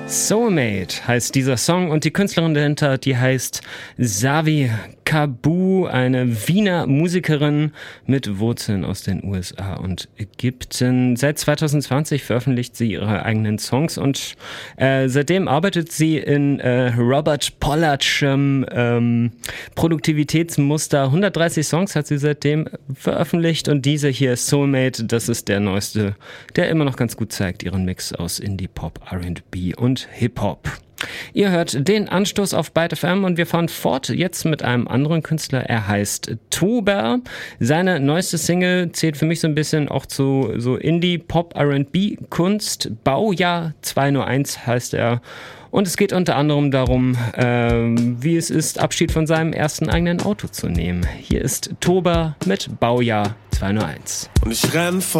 Soulmate heißt dieser Song und die Künstlerin dahinter, die heißt Savi Kabu, eine Wiener Musikerin mit Wurzeln aus den USA und Ägypten. Seit 2020 veröffentlicht sie ihre eigenen Songs und seitdem arbeitet sie in Robert Pollard'schem Produktivitätsmuster. 130 Songs hat sie seitdem veröffentlicht und dieser hier, Soulmate, das ist der neueste, der immer noch ganz gut zeigt, ihren Mix aus Indie-Pop, R&B und Hip-Hop. Ihr hört den Anstoß auf Byte FM und wir fahren fort jetzt mit einem anderen Künstler. Er heißt Tober. Seine neueste Single zählt für mich so ein bisschen auch zu so Indie-Pop, R&B-Kunst. Baujahr 201 heißt er. Und es geht unter anderem darum, wie es ist, Abschied von seinem ersten eigenen Auto zu nehmen. Hier ist Tober mit Baujahr 201. Und ich renn